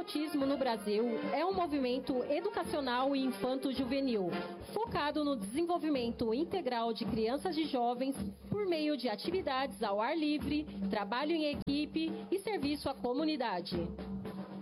Autismo no Brasil é um movimento educacional e infanto-juvenil, focado no desenvolvimento integral de crianças e jovens por meio de atividades ao ar livre, trabalho em equipe e serviço à comunidade.